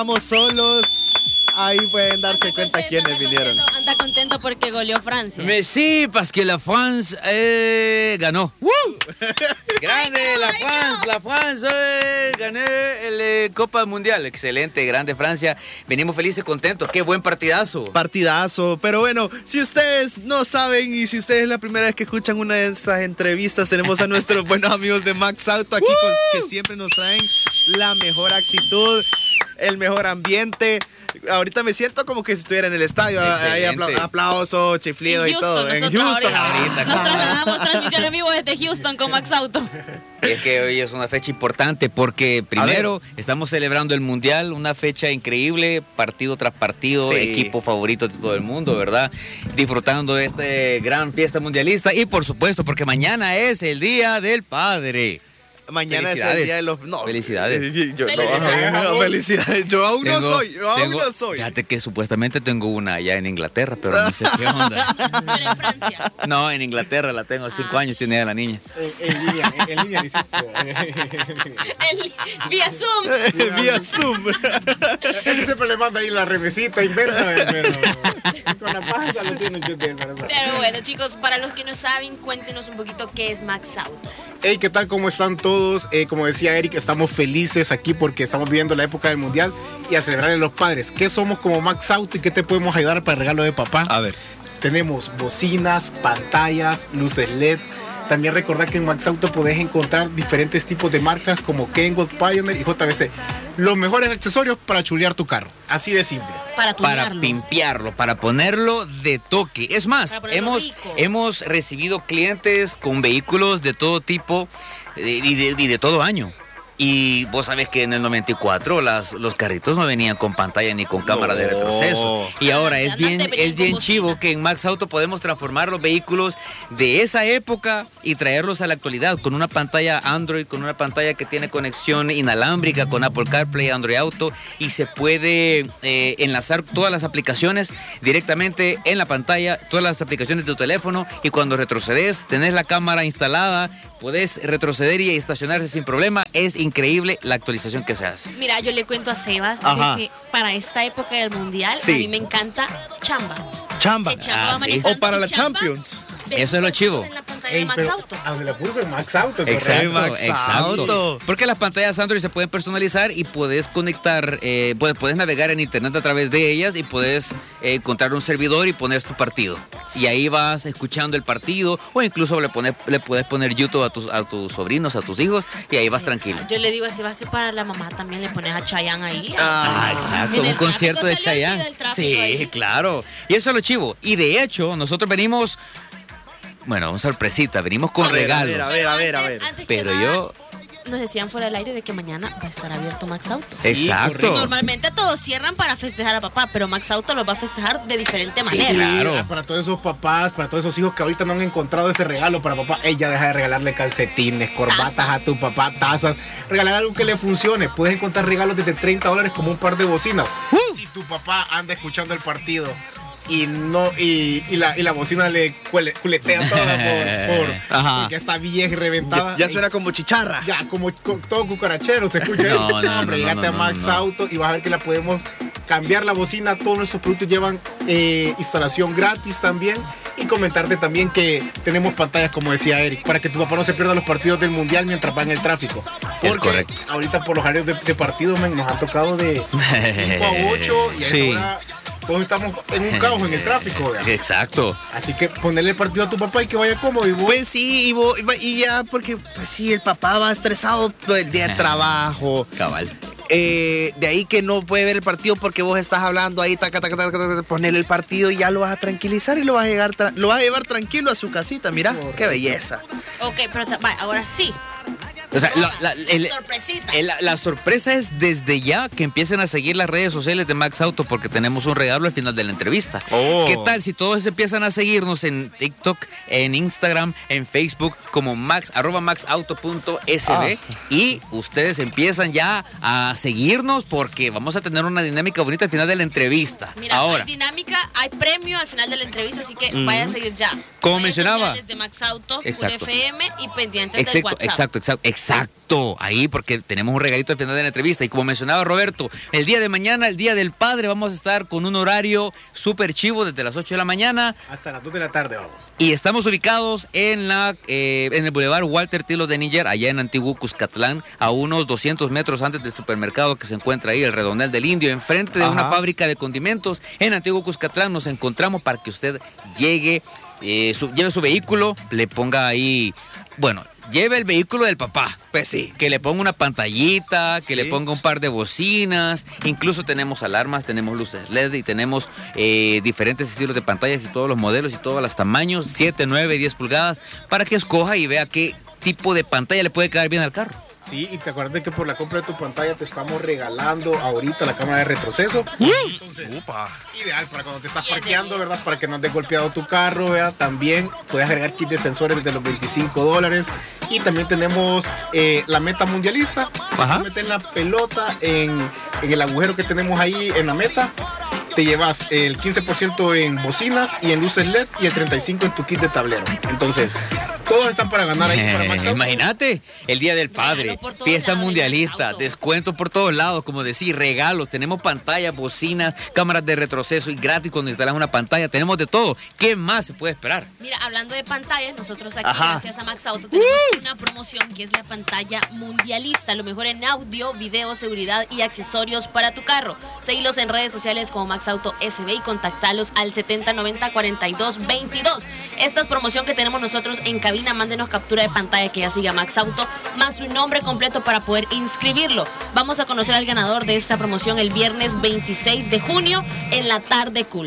Estamos solos. Ahí pueden darse cuenta quiénes vinieron. Anda contento porque goleó Francia. Sí, parce la France ganó. Grande la France, gané el Copa Mundial. Excelente, grande Francia. Venimos felices, contentos. Qué buen partidazo. Partidazo. Pero bueno, si ustedes no saben y si ustedes es la primera vez que escuchan una de estas entrevistas, tenemos a nuestros buenos amigos de Max Auto aquí que siempre nos traen la mejor actitud, el mejor ambiente. Ahorita me siento como que si estuviera en el estadio. Hay aplauso, chiflido y todo. En Houston. Nos trasladamos transmisión en vivo desde Houston con Max Auto. Y es que hoy es una fecha importante porque primero estamos celebrando el Mundial, una fecha increíble, partido tras partido, equipo favorito de todo el mundo, ¿verdad? Disfrutando de esta gran fiesta mundialista y por supuesto porque mañana es el Día del Padre. Mañana es el día de los... No, felicidades. Felicidades. Yo aún no soy. Fíjate que supuestamente tengo una allá en Inglaterra, pero no sé qué onda. Pero en Francia. No, en Inglaterra la tengo, 5 años tiene ya la niña. En línea hiciste. Vía Zoom. Vía Zoom. Él siempre le manda ahí la remesita inversa, pero con la paja lo tiene que tener. Pero bueno, chicos, para los que no saben, cuéntenos un poquito qué es Max Auto. Hey, ¿qué tal? ¿Cómo están todos? Como decía Eric, estamos felices aquí porque estamos viviendo la época del Mundial y a celebrar a los padres. ¿Qué somos como Max Auto y qué te podemos ayudar para el regalo de papá? A ver. Tenemos bocinas, pantallas, luces LED. También recordad que en Max Auto podés encontrar diferentes tipos de marcas como Kenwood, Pioneer y JBC. Los mejores accesorios para chulear tu carro. Así de simple. Para pimpearlo, para ponerlo de toque. Es más, hemos recibido clientes con vehículos de todo tipo y de todo año. Y vos sabés que en el 94 los carritos no venían con pantalla ni con cámara de retroceso. Y ahora es bien chivo que en Max Auto podemos transformar los vehículos de esa época y traerlos a la actualidad con una pantalla Android, con una pantalla que tiene conexión inalámbrica con Apple CarPlay, Android Auto, y se puede enlazar todas las aplicaciones directamente en la pantalla, todas las aplicaciones de tu teléfono, y cuando retrocedes tenés la cámara instalada, podés retroceder y estacionarse sin problema. Es increíble la actualización que se hace. Mira, yo le cuento a Sebas de que para esta época del Mundial a mí me encanta Chamba. Chamba. O para la Chamba, Champions. Eso es lo chivo. En la pantalla de Max Auto. A donde la puso en Max Auto. Exacto. Porque las pantallas Android se pueden personalizar y puedes conectar, puedes navegar en internet a través de ellas y puedes encontrar un servidor y poner tu partido. Y ahí vas escuchando el partido, o incluso le puedes poner YouTube a tus sobrinos, a tus hijos, y ahí vas tranquilo. Yo le digo a Sebas que para la mamá también le pones a Chayanne ahí. Exacto, un concierto de Chayanne. Sí, claro. Y eso es lo chivo. Y de hecho, nosotros venimos... Bueno, una sorpresita, venimos con regalos. A ver. Pero yo... Nos decían fuera del aire de que mañana va a estar abierto Max Auto. Exacto. Normalmente todos cierran para festejar a papá, pero Max Auto los va a festejar de diferente manera. Sí, claro. Para todos esos papás, para todos esos hijos que ahorita no han encontrado ese regalo para papá, ella deja de regalarle calcetines, corbatas a tu papá, tazas. Regalar algo que le funcione. Puedes encontrar regalos desde $30 como un par de bocinas. Si tu papá anda escuchando el partido y la bocina le culetea toda porque está vieja y reventada. Ya suena como chicharra. Ya, como todo cucarachero se escucha. Hombre, llegate a Max Auto y vas a ver que la podemos cambiar la bocina. Todos nuestros productos llevan instalación gratis también. Y comentarte también que tenemos pantallas, como decía Eric, para que tu papá no se pierda los partidos del Mundial mientras va en el tráfico. Porque ahorita por los horarios de partidos nos han tocado de 5 a 8 y ahora todos estamos en un caos en el tráfico. ¿verdad? Exacto. Así que ponerle el partido a tu papá y que vaya cómodo. Y vos... Pues sí, y ya, porque pues sí, el papá va estresado todo el día de trabajo. Cabal. De ahí que no puede ver el partido porque vos estás hablando ahí, ponerle el partido y ya lo vas a tranquilizar y lo vas a llevar tranquilo a su casita. Mira, qué belleza. Ok, pero ahora sí. O sea, sorpresita. La sorpresa es desde ya que empiecen a seguir las redes sociales de Max Auto porque tenemos un regalo al final de la entrevista. ¿Qué tal si todos empiezan a seguirnos en TikTok, en Instagram, en Facebook como @maxauto.sb y ustedes empiezan ya a seguirnos porque vamos a tener una dinámica bonita al final de la entrevista. Mira, ahora, hay dinámica, hay premio al final de la entrevista, así que vaya a seguir ya. Como mencionaba. De Max Auto, Exacto. FM y pendientes del WhatsApp. Exacto. Exacto, ahí porque tenemos un regalito al final de la entrevista. Y como mencionaba Roberto, el día de mañana, el Día del Padre, vamos a estar con un horario súper chivo desde las 8 de la mañana. Hasta las 2 de la tarde vamos. Y estamos ubicados en el Boulevard Walter Tilo de Níger, allá en Antiguo Cuscatlán, a unos 200 metros antes del supermercado que se encuentra ahí, el Redondel del Indio, enfrente de una fábrica de condimentos. En Antiguo Cuscatlán nos encontramos para que usted llegue, lleve su vehículo, le ponga ahí, bueno, lleve el vehículo del papá. Pues sí. Que le ponga una pantallita, que le ponga un par de bocinas. Incluso tenemos alarmas, tenemos luces LED y tenemos diferentes estilos de pantallas y todos los modelos y todos los tamaños, 7, 9, 10 pulgadas, para que escoja y vea qué tipo de pantalla le puede quedar bien al carro. Sí, y te acuerdas de que por la compra de tu pantalla te estamos regalando ahorita la cámara de retroceso. Entonces, ideal para cuando te estás parqueando, ¿verdad? Para que no andes golpeado tu carro, ¿verdad? También puedes agregar kit de sensores desde los $25. Y también tenemos la meta mundialista. Si metes la pelota en el agujero que tenemos ahí en la meta, te llevas el 15% en bocinas y en luces LED y el 35% en tu kit de tablero. Entonces, todos están para ganar ahí para Max Auto. Imagínate, el Día del Padre, fiesta mundialista, descuento por todos lados, como decir, regalos, tenemos pantallas, bocinas, cámaras de retroceso y gratis cuando instalas una pantalla, tenemos de todo. ¿Qué más se puede esperar? Mira, hablando de pantallas, nosotros aquí, gracias a Max Auto, tenemos una promoción que es la pantalla mundialista, lo mejor en audio, video, seguridad y accesorios para tu carro. Seguilos en redes sociales como Max Auto SB y contactalos al 7090-4222. Esta es promoción que tenemos nosotros en cabina. Mándenos captura de pantalla que ya siga Max Auto, más su nombre completo para poder inscribirlo. Vamos a conocer al ganador de esta promoción el viernes 26 de junio en la tarde cool.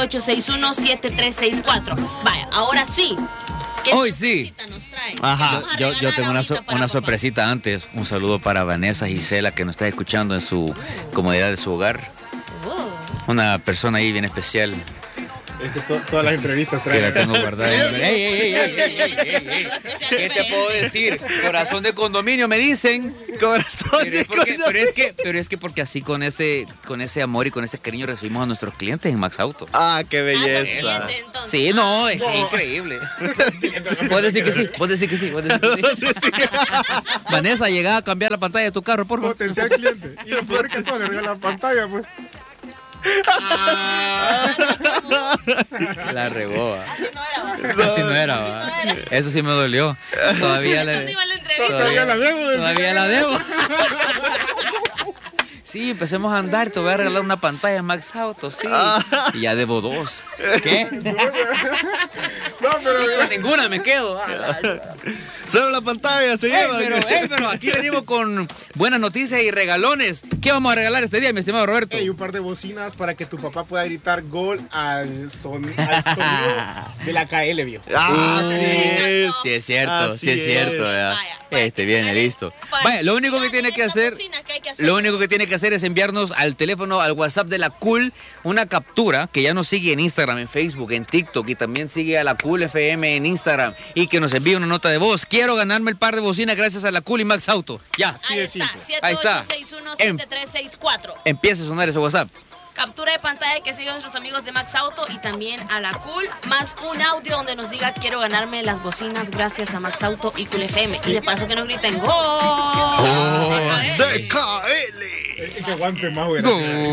7861-7364. Vaya, ahora sí. Hoy sí. Nos trae? Yo tengo una sorpresita antes. Un saludo para Vanessa Gisela, que nos está escuchando en su comodidad de su hogar. Una persona ahí bien especial. Todas las entrevistas traen. Que la tengo guardada. ¿Qué te puedo decir? Corazón de condominio, me dicen. Corazón de condominio. Pero es que porque así con ese amor y con ese cariño recibimos a nuestros clientes en Max Auto. Ah, qué belleza. Sí, no, es que increíble. Puedes decir que sí, puedes decir que sí. Vanessa, llega a cambiar la pantalla de tu carro, por favor. Potencial cliente. Y lo peor que todo, le regala la pantalla, pues. La regó. Así no era. Eso sí me dolió. Todavía la debo. Sí, empecemos a andar, te voy a regalar una pantalla en Max Auto, sí. Y ya debo 2. ¿Qué? No, pero con ninguna me quedo. Solo la pantalla se lleva. Pero aquí venimos con buenas noticias y regalones. ¿Qué vamos a regalar este día, mi estimado Roberto? Un par de bocinas para que tu papá pueda gritar gol al sonido de la KL, viejo. Sí es cierto, ¿verdad? Viene listo. Vaya, lo único que tiene que hacer es enviarnos al teléfono, al WhatsApp de la Cool, una captura que ya nos sigue en Instagram, en Facebook, en TikTok y también sigue a la Cool FM en Instagram y que nos envíe una nota de voz. Quiero ganarme el par de bocinas gracias a la Cool y Max Auto. Ya. Ahí está, 7861-7364. Empieza a sonar ese WhatsApp. Captura de pantalla que sigan nuestros amigos de Max Auto y también a la Cool, más un audio donde nos diga quiero ganarme las bocinas gracias a Max Auto y Cool FM. Y de paso que nos griten ¡Gol! ¡DKL! Que aguante más, güey. No,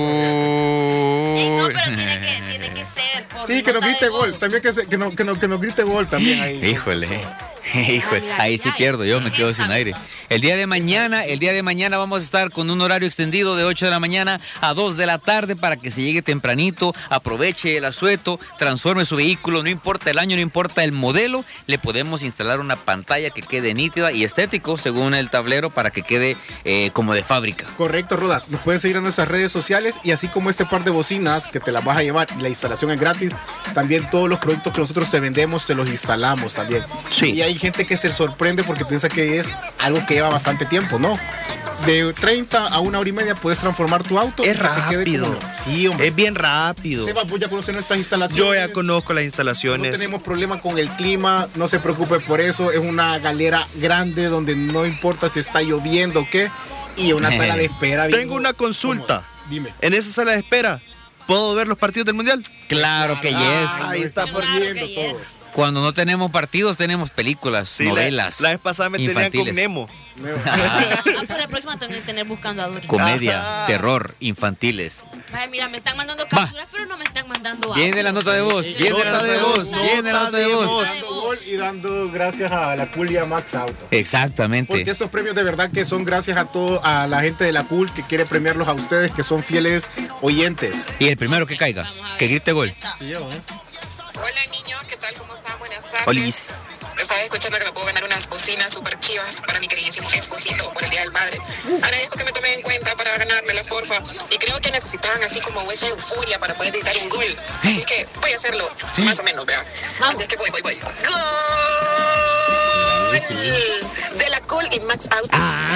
pero tiene que ser. Sí, que nos grite gol. También que nos grite gol también ahí. Híjole, ahí sí pierdo, yo me quedo sin aire. El día de mañana vamos a estar con un horario extendido de 8 de la mañana a 2 de la tarde para que se llegue tempranito, aproveche el asueto, transforme su vehículo, no importa el año, no importa el modelo, le podemos instalar una pantalla que quede nítida y estético según el tablero para que quede como de fábrica. Correcto, Rodas. Nos pueden seguir en nuestras redes sociales y así como este par de bocinas que te las vas a llevar y la instalación es gratis, también todos los productos que nosotros te vendemos te los instalamos también. Sí. Y hay gente que se sorprende porque piensa que es algo que lleva bastante tiempo, ¿no? De 30 a 1 hora y media puedes transformar tu auto. Es rápido. Sí, hombre. Es bien rápido. Seba, vos ya conoces nuestras instalaciones. Yo ya conozco las instalaciones. No tenemos problema con el clima, no se preocupe por eso. Es una galera grande donde no importa si está lloviendo o qué. Y una sala de espera. Tengo una consulta. Dime. En esa sala de espera, ¿puedo ver los partidos del Mundial? Claro que yes. Ahí está por viendo todo. Cuando no tenemos partidos, tenemos películas, novelas. La vez pasada me tenían con Nemo. Por la próxima tengo que tener buscando a Dory. Comedia, terror, infantiles. Ay, mira, me están mandando capturas, pero no me están mandando audio. Viene la nota de voz, viene la nota de voz, viene la nota de voz. Dando gol y dando gracias a la Cool y a Max Auto. Exactamente. Porque estos premios de verdad que son gracias a la gente de la Cool que quiere premiarlos a ustedes, que son fieles oyentes. Y el primero que caiga, que grite gol. Sí, yo, Hola niños, ¿qué tal? ¿Cómo están? Buenas tardes. Olis. Estaba escuchando que me puedo ganar unas bocinas super chivas para mi queridísimo esposito por el Día del Padre. Agradezco que me tomen en cuenta para ganármelas, porfa. Y creo que necesitaban así como esa euforia para poder gritar un gol. Así que voy a hacerlo, más o menos, vea. Así es que voy. ¡Gol! De la Cool y Max Out.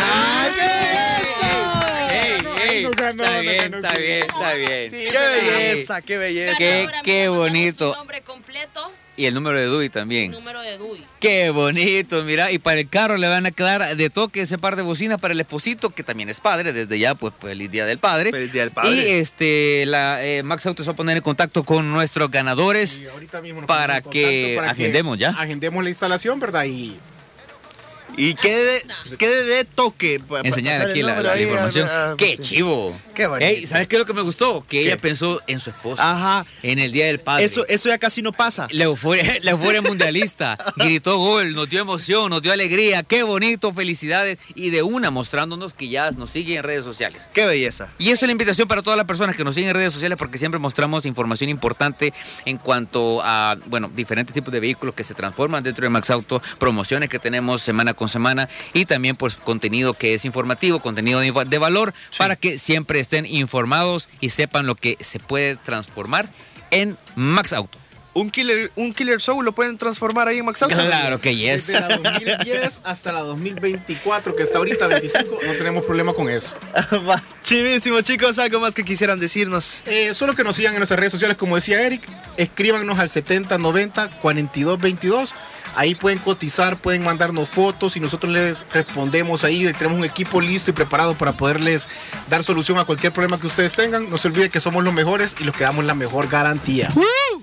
Está bien. Sí, qué belleza. Qué bonito. Su nombre completo. Y el número de Dewey también. Número de Dewey. Qué bonito, mira. Y para el carro le van a quedar de toque ese par de bocinas para el esposito, que también es padre. Desde ya, pues, feliz Día del Padre. Feliz Día del Padre. Y Max Auto se va a poner en contacto con nuestros ganadores ahorita mismo nos para ponemos en que contacto, agendemos ya. Agendemos la instalación, ¿verdad? Y quede de toque. Enseñar aquí la información. ¡Qué chivo! Qué bonito. Ey, ¿sabes qué es lo que me gustó? Que ella pensó en su esposa. Ajá. En el Día del Padre. Eso ya casi no pasa. La euforia mundialista. Gritó gol, nos dio emoción, nos dio alegría. ¡Qué bonito! Felicidades. Y de una mostrándonos que ya nos sigue en redes sociales. ¡Qué belleza! Y eso es la invitación para todas las personas que nos siguen en redes sociales, porque siempre mostramos información importante en cuanto a, diferentes tipos de vehículos que se transforman dentro de Max Auto, promociones que tenemos semana con semana y también pues contenido que es informativo, contenido de valor, para que siempre estén informados y sepan lo que se puede transformar en Max Auto. Un Killer Soul lo pueden transformar ahí en Max Auto. Claro que yes. Desde la 2010 hasta la 2024, que está ahorita 25, no tenemos problema con eso. Chivísimo, chicos. ¿Algo más que quisieran decirnos? Solo que nos sigan en nuestras redes sociales, como decía Eric. Escríbanos al 7090-4222. Ahí pueden cotizar, pueden mandarnos fotos y nosotros les respondemos ahí. Tenemos un equipo listo y preparado para poderles dar solución a cualquier problema que ustedes tengan. No se olviden que somos los mejores y los que damos la mejor garantía.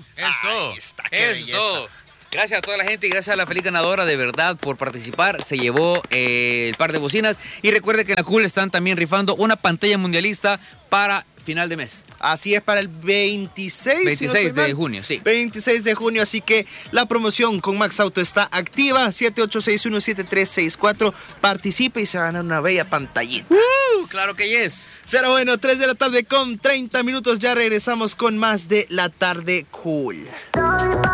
Esto. Gracias a toda la gente y gracias a la feliz ganadora de verdad por participar. Se llevó el par de bocinas. Y recuerde que en la Cool están también rifando una pantalla mundialista para final de mes. Así es, para el 26 de junio, sí. 26 de junio, así que la promoción con Max Auto está activa. 78617364. Participe y se van a una bella pantallita. Claro que yes. Pero bueno, 3 de la tarde con 30 minutos. Ya regresamos con más de La Tarde Cool.